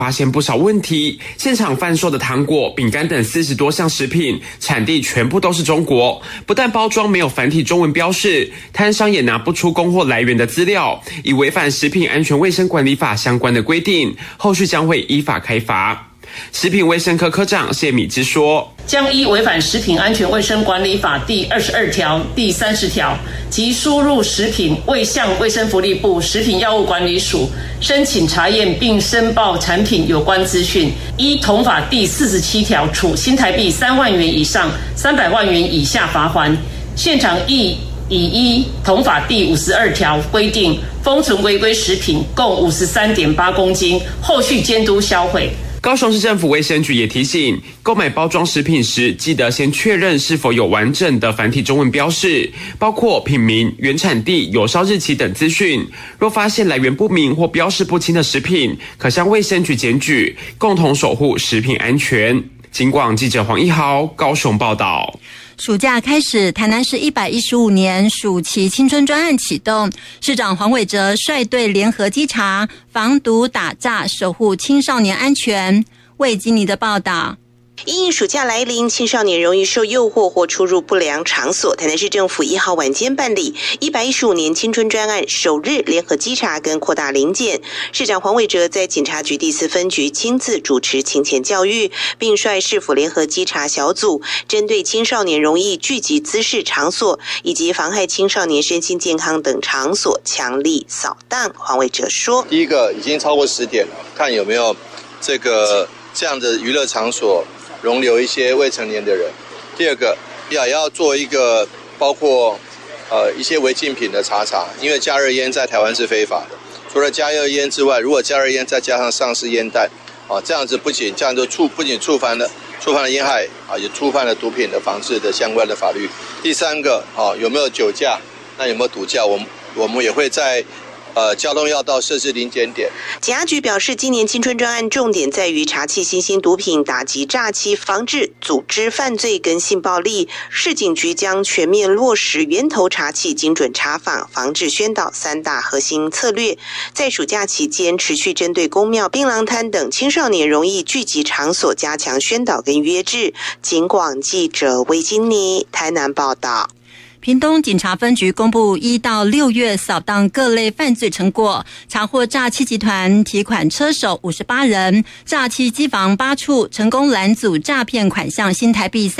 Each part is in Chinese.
发现不少问题，现场贩售的糖果、饼干等40多项食品，产地全部都是中国。不但包装没有繁体中文标示，摊商也拿不出供货来源的资料，已违反食品安全卫生管理法相关的规定，后续将会依法开罚。食品卫生科科长谢敏之说， 将依违反食品安全卫生管理法第22条、第30条及输入食品未向卫生福利部食品药物管理署申请查验并申报产品有关资讯，依同法第47条处新台币3万元以上300万元以下罚锾。现场亦已依同法第52条规定封存违规食品共53.8公斤，后续监督销毁。 高雄市政府卫生局也提醒，购买包装食品时，记得先确认是否有完整的繁体中文标示，包括品名、原产地、有效日期等资讯。若发现来源不明或标示不清的食品，可向卫生局检举，共同守护食品安全。警广记者黄一豪高雄报道。 暑假开始，台南市115年暑期青春专案启动，市长黄伟哲率队联合稽查，防毒打诈，守护青少年安全。魏基尼的报道。 因应暑假来临，青少年容易受诱惑或出入不良场所，台南市政府1号晚间办理115年青春专案首日联合稽查跟扩大临检。市长黄伟哲在警察局第4分局亲自主持勤前教育，并率市府联合稽查小组，针对青少年容易聚集滋事场所以及妨害青少年身心健康等场所强力扫荡。黄伟哲说： 第一个，已经超过10点了，看有没有这样的娱乐场所容留一些未成年的人。第二个，也要做一个包括一些违禁品的查，因为加热烟在台湾是非法的。除了加热烟之外，如果加热烟再加上上市烟弹，这样子不仅触犯了烟害也触犯了毒品的防治的相关的法律。第三个有没有酒驾，那有没有赌驾，我们也会在交通要道设置临检点。 警察局表示，今年青春专案重点在于查缉新兴毒品、打击诈欺、防治组织犯罪跟性暴力。市警局将全面落实源头查缉、精准查访、防治宣导3大核心策略，在暑假期间持续针对公庙、槟榔摊等青少年容易聚集场所加强宣导跟约制。警广记者魏金妮台南报道。 屏东警察分局公布1到6月扫荡各类犯罪成果，查获诈欺集团提款车手58人，诈欺机房8处，成功拦阻诈骗款项新台币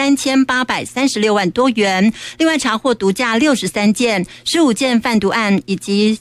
3836万多元。另外查获毒驾63件，15件贩毒案，以及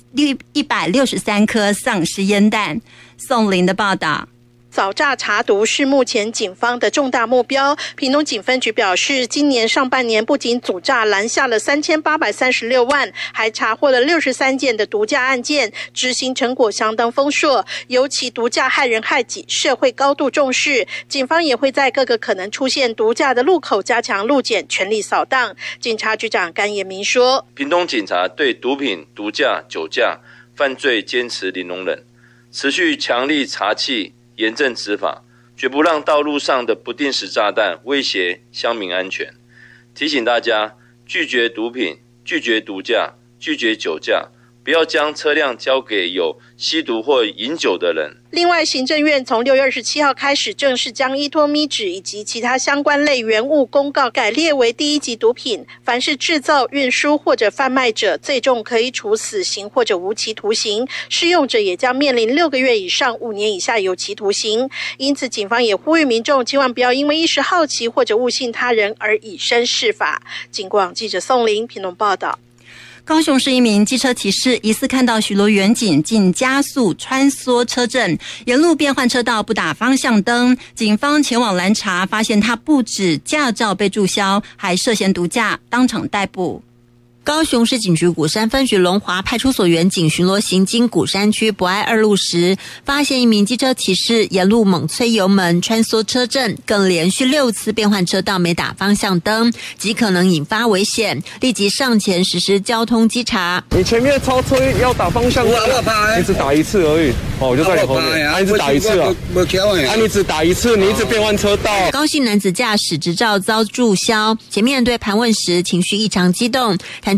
163颗丧尸烟弹。宋林的报道。 扫诈查毒是目前警方的重大目标。屏东警分局表示，今年上半年不仅阻诈拦下了3836万，还查获了63件的毒驾案件，执行成果相当丰硕。尤其毒驾害人害己，社会高度重视。警方也会在各个可能出现毒驾的路口加强路检，全力扫荡。警察局长甘彦明说： 屏东警察对毒品、毒驾、酒驾犯罪坚持零容忍，持续强力查缉，严正执法，绝不让道路上的不定时炸弹威胁乡民安全。提醒大家，拒绝毒品，拒绝毒驾，拒绝酒驾，不要将车辆交给有吸毒或饮酒的人。 另外，行政院从6月27号开始正式将依托咪纸以及其他相关类原物公告改列为第1级毒品，凡是制造、运输或者贩卖者，最重可以处死刑或者无期徒刑，适用者也将面临6个月以上5年以下有期徒刑。因此，警方也呼吁民众千万不要因为一时好奇或者误信他人而以身试法。警广记者宋林屏东报道。 高雄市一名机车骑士疑似看到巡逻员警竟加速穿梭车阵，沿路变换车道不打方向灯，警方前往拦查，发现他不止驾照被注销，还涉嫌毒驾，当场逮捕。高雄市警局鼓山分局龙华派出所员警巡逻行经鼓山区博爱2路时，发现一名机车骑士沿路猛催油门穿梭车阵，更连续6次变换车道没打方向灯，极可能引发危险，立即上前实施交通稽查。 你前面超车要打方向灯，你只打1次而已，我就在你后面，你只打1次啊，你只打1次，你一直变换车道。 高姓男子驾驶执照遭注销，前面对盘问时情绪异常激动，坦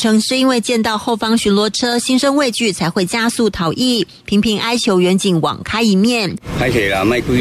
称是因为见到后方巡逻车心生畏惧才会加速逃逸，频频哀求员警网开一面。